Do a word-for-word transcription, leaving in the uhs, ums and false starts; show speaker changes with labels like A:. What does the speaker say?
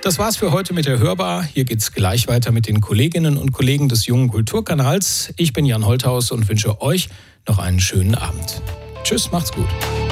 A: Das war's für heute mit der Hörbar. Hier geht's gleich weiter mit den Kolleginnen und Kollegen des Jungen Kulturkanals. Ich bin Jan Holthaus und wünsche euch noch einen schönen Abend. Tschüss, macht's gut.